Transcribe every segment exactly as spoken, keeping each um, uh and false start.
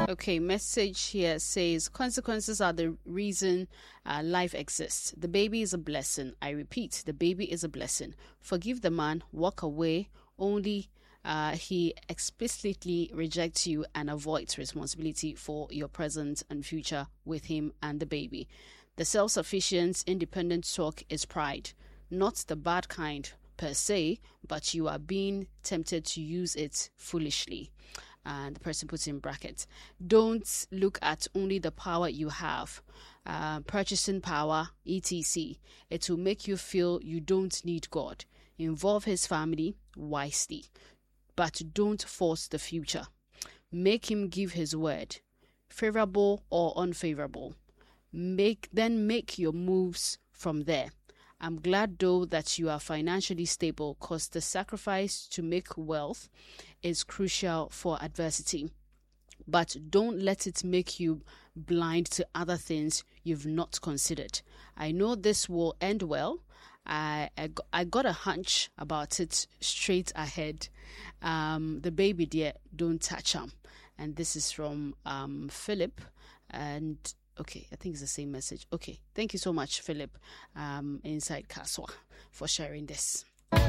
Okay, message here says consequences are the reason uh, life exists. The baby is a blessing. I repeat, the baby is a blessing. Forgive the man, walk away, only uh, he explicitly rejects you and avoids responsibility for your present and future with him and the baby. The self-sufficient, independent talk is pride, not the bad kind per se, but you are being tempted to use it foolishly. And the person puts in brackets, don't look at only the power you have, uh, purchasing power, et cetera. It will make you feel you don't need God. Involve his family wisely, but don't force the future. Make him give his word, favorable or unfavorable. Make then make your moves from there. I'm glad, though, that you are financially stable, because the sacrifice to make wealth is crucial for adversity. But don't let it make you blind to other things you've not considered. I know this will end well. I, I, I got a hunch about it straight ahead. Um, the baby dear, don't touch him. And this is from um, Philip. And okay, I think it's the same message. Okay, thank you so much, Philip, um, Inside Kaswa, for sharing this.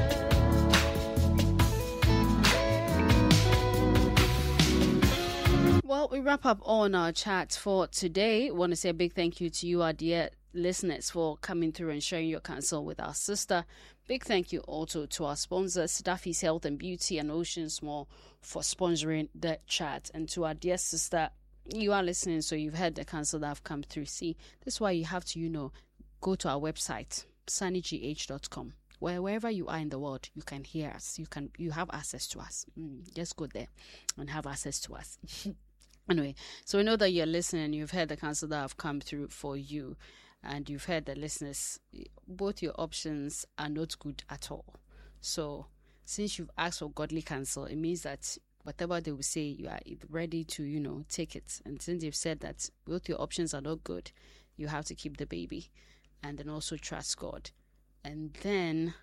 Well, we wrap up on our chat for today. I want to say a big thank you to you, our dear listeners, for coming through and sharing your counsel with our sister. Big thank you also to our sponsors, Duffy's Health and Beauty and Ocean Small, for sponsoring the chat. And to our dear sister, you are listening, so you've heard the counsel that have come through. See, this is why you have to, you know, go to our website, sunny g h dot com. Where wherever you are in the world, you can hear us. You can, you have access to us. Mm, just go there and have access to us. Anyway, so we know that you're listening. You've heard the counsel that have come through for you, and you've heard the listeners. Both your options are not good at all. So, since you've asked for godly counsel, it means that whatever they will say, you are ready to, you know, take it. And since you've said that both your options are not good, you have to keep the baby and then also trust God. And then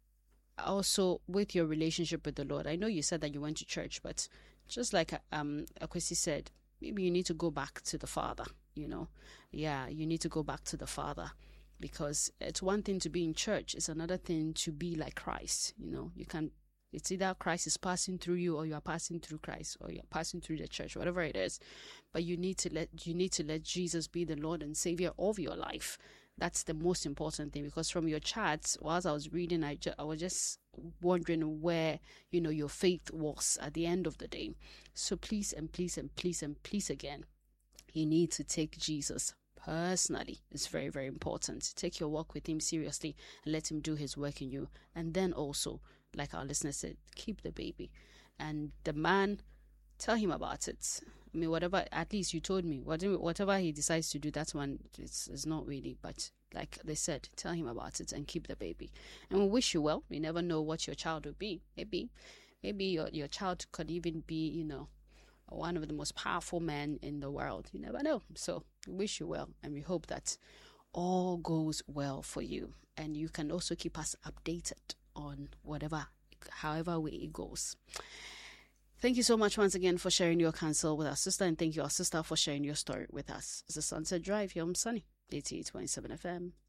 also with your relationship with the Lord, I know you said that you went to church, but just like um Akwesi said, maybe you need to go back to the Father, you know. Yeah, you need to go back to the Father, because it's one thing to be in church. It's another thing to be like Christ, you know. You can It's either Christ is passing through you, or you are passing through Christ, or you're passing through the church, whatever it is. But you need to let you need to let Jesus be the Lord and Savior of your life. That's the most important thing, because from your chats, whilst I was reading, I, ju- I was just wondering where, you know, your faith was at the end of the day. So please and please and please and please again, you need to take Jesus personally. It's very, very important. Take your walk with him seriously and let him do his work in you. And then also, like our listener said, keep the baby. And the man, tell him about it. I mean, whatever, at least you told me, whatever he decides to do, that one is, is not really, but like they said, tell him about it and keep the baby. And we wish you well. We never know what your child will be. Maybe, maybe your, your child could even be, you know, one of the most powerful men in the world. You never know. So we wish you well, and we hope that all goes well for you. And you can also keep us updated on whatever, however way it goes. Thank you so much once again for sharing your counsel with our sister, and thank you, our sister, for sharing your story with us. It's a Sunset Drive here on Sunny, eighty-eight point seven F M.